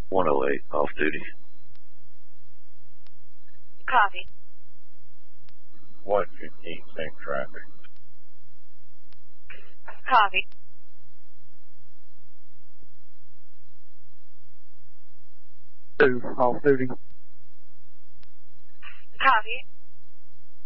108, off duty. Copy. 115, same traffic. Copy. Two, off duty. Copy.